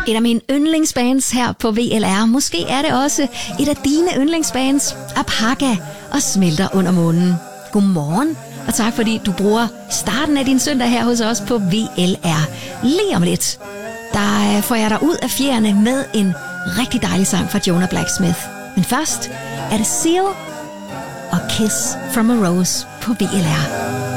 Et af mine yndlingsbands her på VLR. Måske er det også et af dine yndlingsbands. Apaga og Smelter under månen. Godmorgen, og tak fordi du bruger starten af din søndag her hos os på VLR. Lige om lidt, der får jeg dig ud af fjerne med en rigtig dejlig sang fra Jonah Blacksmith. Men først er det Seal og Kiss from a Rose på VLR.